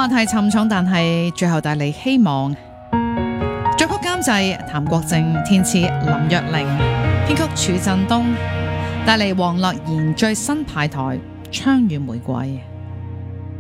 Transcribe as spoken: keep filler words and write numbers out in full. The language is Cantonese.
話題沉重，但係最後帶嚟希望。作曲監製譚國正，填詞林若寧，編曲儲振東，帶嚟黃樂妍最新派台《槍與玫瑰》。